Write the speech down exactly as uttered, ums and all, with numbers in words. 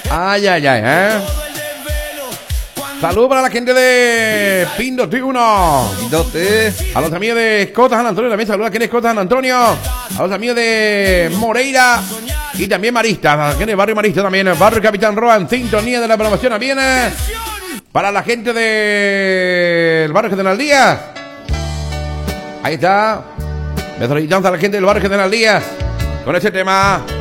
Ay, ay, ay, ¿eh? Saludos para la gente de Pindote uno. Pindote. A los amigos de Escotas San Antonio también. Saludos a quienes Escotas San Antonio. A los amigos de Moreira. Y también Marista. A quienes de Barrio Marista también. Barrio Capitán Roa en sintonía de la programación. También para la gente del Barrio General Díaz. Ahí está. Me solicitamos a la gente del Barrio General Díaz con ese tema.